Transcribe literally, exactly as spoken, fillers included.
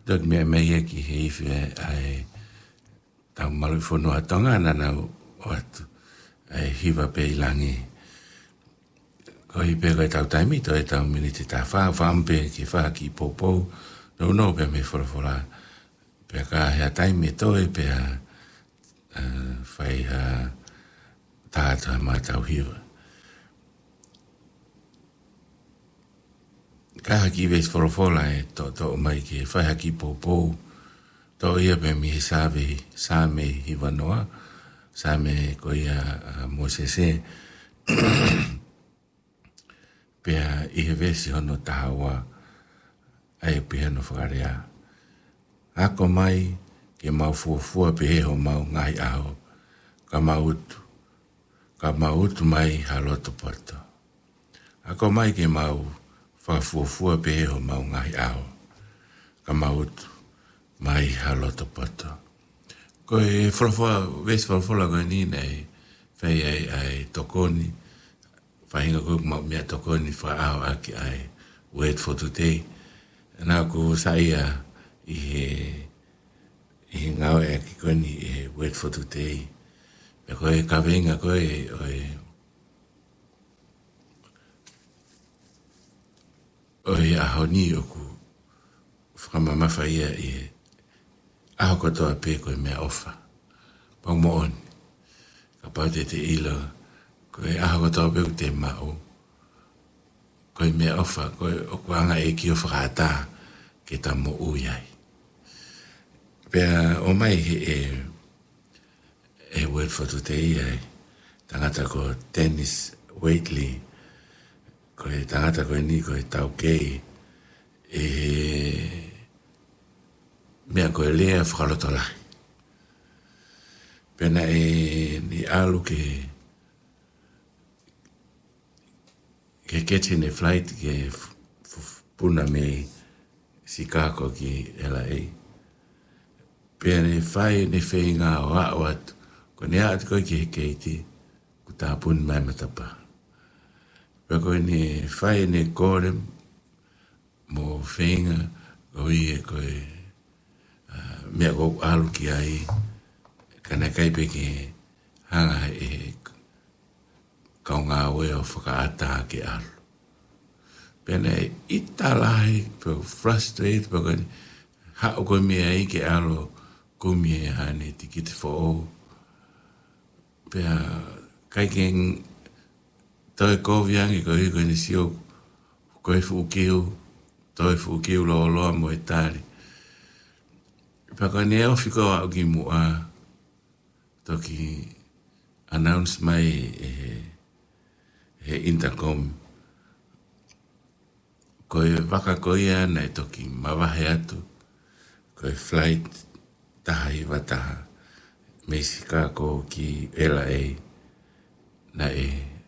Dok mea mea ki heifi ai tau malu fono atonga nana o atu ai hiva pe ilangi. Ko hi pe koe tau taimi to e tau miniti ta wha whampe ki wha ki popou no no pe me whorofora pe ka hea taimi to e pe a whai a tātua ma tau hiva. Ka haki ves whorofora e to to mai ki whai haki popou to ia pe mi he sāwe sāme hiva noa sāme ko ia Mosese pea i he vesi hono tahawa ai pia no whakarea. Ako mai ke mau fuafua pe he ho mau ngai aho ka mautu ka mautu mai haloto poto. Ako mai ke mau fuafua pe he ho mau ngai aho ka mautu mai haloto poto. Ko e whorofua vesi whorofua koe ni nei whai ai ai tokoni whahinga koe mau mea tokoni wha aho aki ai word for today. Nā ko saia i he i he ngau e aki koe ni i he word for today. Pe koe ka venga koe oe oe aho ni oku whakamamafa ia i he aho kotoa pe koe mea ofa. Pang mo on. Ka pau te te ilo koe aho kotoa pe te mao. Koe mea ofa, koe oku anga e ki o whakata ke ta mo uyai. Pea o mai he e e word for today ai. Tangata ko Dennis Waitley. Koe tangata koe ni koe tau kei. E mea koe lea whakalotolai. Pena e ni alu ke ke catching a flight ke puna me Chicago ki L A. Pena e whai ne whainga o ao atu. Ko ne atu koe ki he keiti ku tā pun mai matapa. Pea koe ne whai ne kore mo whainga ko i e koe mea kou alu ki ai kana kaipe ki hanga e kau ngā oe o whakaata ke alu. Pena e italai pe frustrate pe koe hao koe mea i ke alu kumi e hane tikiti fo o. Pea kai keng toi koviangi koe i koe ni sio koe fukiu toi fukiu lo loa mo e tari. Pea koe ne ofi koe au ki mua toki announce mai e he intercom koe waka koe ana e toki mawahe atu koe flight taha i wataha me Chicago ki L A na e